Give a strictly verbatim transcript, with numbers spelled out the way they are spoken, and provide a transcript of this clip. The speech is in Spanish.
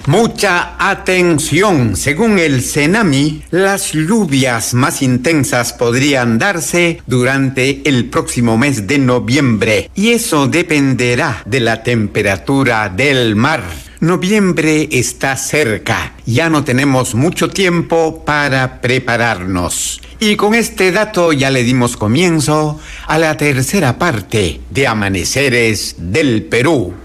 Mucha atención. Según el CENAMI, las lluvias más intensas podrían darse durante el próximo mes de noviembre. Y eso dependerá de la temperatura del mar. Noviembre está cerca. Ya no tenemos mucho tiempo para prepararnos. Y con este dato ya le dimos comienzo a la tercera parte de Amaneceres del Perú.